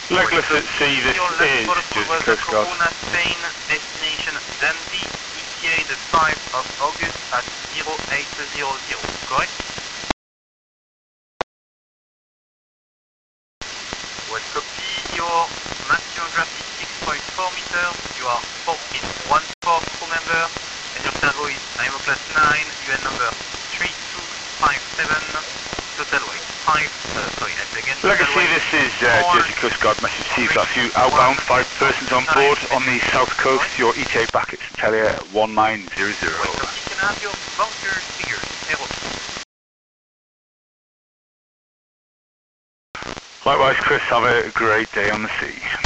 Legless at sea, this is just Coast Guard. Corona, Spain, destination Dundee, ETA the 5th of August at 0800, correct? What copy, your mass geography 6.4 meters, you are 1414 crew member, and your cargo is IMO class 9, UN number 3257, total weight 5, again. Legacy, this is Jersey Coast Guard, message C class U, outbound, 5 persons on board on the south coast, your ETA back at Centellia 1900. What copy, can I have your bunker figures, Likewise, Chris, have a great day on the sea.